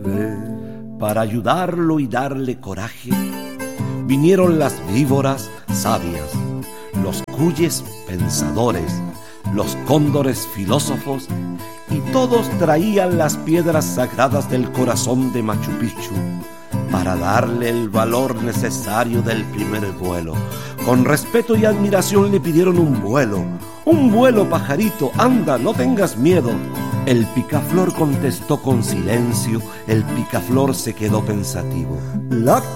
Para ayudarlo y darle coraje, vinieron las víboras sabias, los cuyes pensadores, los cóndores filósofos, y todos traían las piedras sagradas del corazón de Machu Picchu para darle el valor necesario del primer vuelo. Con respeto y admiración le pidieron un vuelo, pajarito, anda, no tengas miedo. El picaflor contestó con silencio, el picaflor se quedó pensativo.